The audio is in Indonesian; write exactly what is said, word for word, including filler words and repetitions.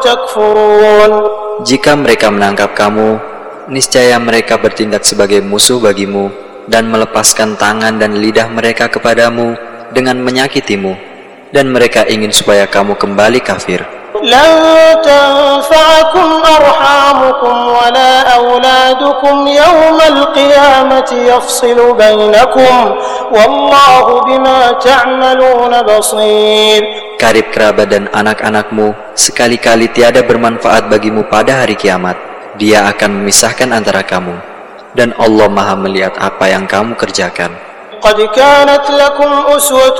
تكفرون. Jika mereka menangkap kamu, niscaya mereka bertindak sebagai musuh bagimu dan melepaskan tangan dan lidah mereka kepadamu dengan menyakitimu, dan mereka ingin supaya kamu kembali kafir. لن تنفعكم أرحامكم ولا أولادكم يوم القيامة يفصل بينكم والله بما تعملون بصير. Karib kerabat dan anak-anakmu sekali-kali tiada bermanfaat bagimu pada hari kiamat. Dia akan memisahkan antara kamu, dan Allah Maha melihat apa yang kamu kerjakan. قد كانت لكم أسوة